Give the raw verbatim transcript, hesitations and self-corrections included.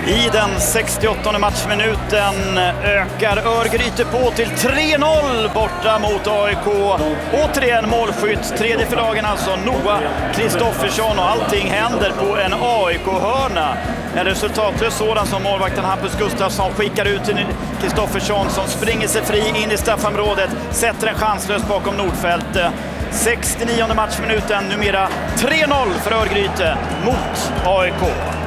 I den sextioåttonde matchminuten ökar Örgryte på till tre noll borta mot A I K. Återigen målskytt, tredje för lagen alltså Noah Kristoffersson, och allting händer på en A I K-hörna. En resultatlös sådan som målvakten Hampus Gustafsson skickar ut till Kristoffersson som springer sig fri in i straffområdet, sätter en chanslös bakom Nordfält. sextionionde matchminuten, numera tre noll för Örgryte mot A I K.